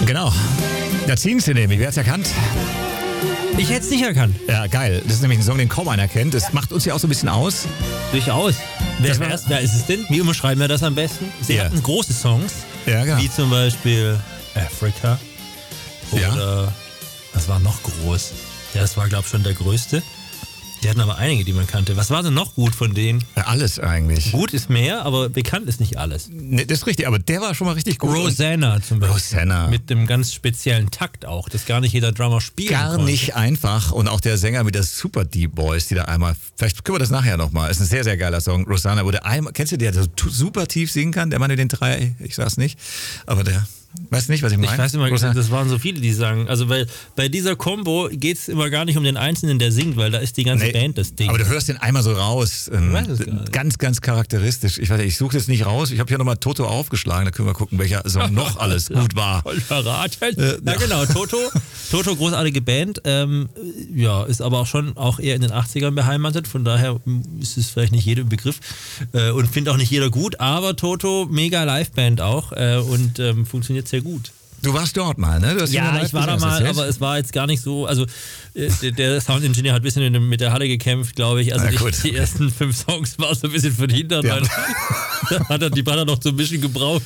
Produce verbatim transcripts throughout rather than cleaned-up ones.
Genau. Da ziehen sie nämlich. Wer hat's erkannt? Ich hätte es nicht erkannt. Ja, geil. Das ist nämlich ein Song, den kaum einer kennt. Das macht uns ja auch so ein bisschen aus. Durchaus. Wer, Das war- wer, ist, wer ist es denn? Wie umschreiben wir das am besten? Sie Ja. hatten große Songs, Ja, genau. wie zum Beispiel Africa. Oder Ja. was war noch groß? Ja, das war, glaube ich, schon der größte. Die hatten aber einige, die man kannte. Was war denn noch gut von denen? Ja, alles eigentlich. Gut ist mehr, aber bekannt ist nicht alles. Ne, das ist richtig, aber der war schon mal richtig gut. Rosanna zum Beispiel. Rosanna. Mit einem ganz speziellen Takt auch, das gar nicht jeder Drummer spielen Gar konnte. nicht einfach. Und auch der Sänger mit der Super Deep Boys, die da einmal, vielleicht können wir das nachher nochmal, ist ein sehr, sehr geiler Song. Rosanna, wo der einmal, kennst du, der so tu- super tief singen kann, der Mann mit den drei, ich sag's nicht, aber der, weißt du nicht, was ich meine? Ich weiß immer, Rosanna. das waren so viele, die sagen, also weil bei dieser Combo geht es immer gar nicht um den Einzelnen, der singt, weil da ist die ganze Nee, Band das Ding. aber du hörst den einmal so raus. Ähm, weiß es gar nicht. ganz, ganz charakteristisch. Ich weiß nicht, ich suche das nicht raus. Ich habe hier nochmal Toto aufgeschlagen, da können wir gucken, welcher Song noch alles gut war. Voll verraten. Äh, ja, ja. genau, Toto. Toto, großartige Band. Ähm, ja, ist aber auch schon auch eher in den achtzigern beheimatet. Von daher mm, ist es vielleicht nicht jedem Begriff äh, und findet auch nicht jeder gut. Aber Toto, mega Liveband auch äh, und ähm, funktioniert sehr gut. Du warst dort mal, ne? Du hast ihn Ja, live ich war da gesehen, hast mal, du aber erzählt? es war jetzt gar nicht so, also äh, der, der Soundingenieur hat ein bisschen in dem- mit der Halle gekämpft, glaube ich. Also Na die, gut. die ersten fünf Songs war so ein bisschen für den Hintern. Ja. Dann hat er, die hat er noch zum Mischen gebraucht.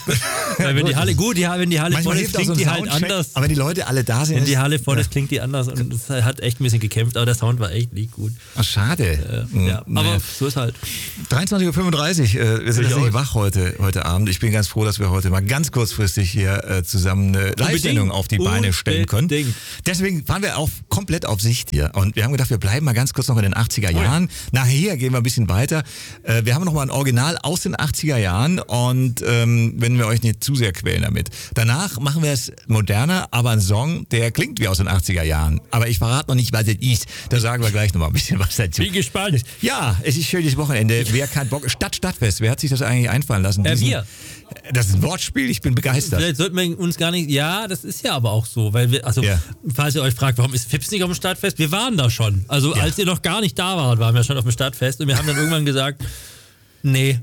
Weil wenn die Halle, gut, ja, wenn die Halle Manchmal voll ist, hilft auch so klingt ein die halt Soundcheck, anders. aber wenn die Leute alle da sind. Wenn die ist- Halle voll ja. ist, klingt die anders und es hat echt ein bisschen gekämpft, aber der Sound war echt nicht gut. Ach, schade. Äh, ja, Hm, aber nee. so ist halt. dreiundzwanzig Uhr fünfunddreißig, äh, wir sind Durchaus. nicht wach heute, heute Abend. Ich bin ganz froh, dass wir heute mal ganz kurzfristig hier äh, zusammen eine Live-Sendung auf die Beine stellen können. Unbedingt. Deswegen waren wir auf, komplett auf Sicht hier. Und wir haben gedacht, wir bleiben mal ganz kurz noch in den achtziger Jahren. Nachher gehen wir ein bisschen weiter. Äh, wir haben noch mal ein Original aus den achtziger Jahren und ähm, wenn wir euch nicht zu sehr quälen damit. Danach machen wir es moderner, aber ein Song, der klingt wie aus den achtziger Jahren. Aber ich verrate noch nicht, was es ist. Da sagen wir gleich noch mal ein bisschen was dazu. Bin gespannt. Ja, es ist schönes Wochenende. Wer keinen Bock, Stadt, Stadtfest, wer hat sich das eigentlich einfallen lassen? Äh, Diesen- wir. Das ist ein Wortspiel, ich bin begeistert. Vielleicht sollten wir uns gar nicht. Ja, das ist ja aber auch so, weil wir, also, Ja. falls ihr euch fragt, warum ist Fips nicht auf dem Stadtfest? Wir waren da schon. Also, Ja. als ihr noch gar nicht da wart, waren wir schon auf dem Stadtfest und wir haben dann irgendwann gesagt, nee.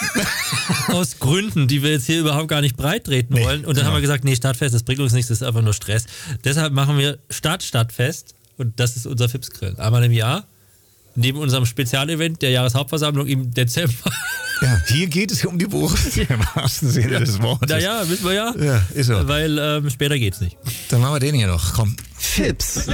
Aus Gründen, die wir jetzt hier überhaupt gar nicht breit treten Nee, wollen. Und dann genau. haben wir gesagt, nee, Stadtfest, das bringt uns nichts, das ist einfach nur Stress. Deshalb machen wir Stadt-Stadtfest und das ist unser Fips-Grill. Einmal im Jahr. Neben unserem Spezialevent der Jahreshauptversammlung im Dezember. Ja, hier geht es um die Wurst, im wahrsten Sinne des Wortes. Naja, wissen wir ja. Ja, ist so. Weil ähm, später geht's nicht. Dann machen wir den hier noch, komm. Fips.